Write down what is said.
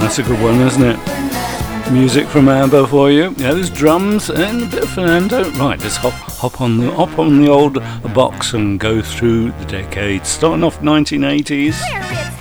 That's a good one, isn't it? Music from ABBA for you. Yeah, there's drums and a bit of Fernando. Right, let's hop on the old box and go through the decades. Starting off 1980s.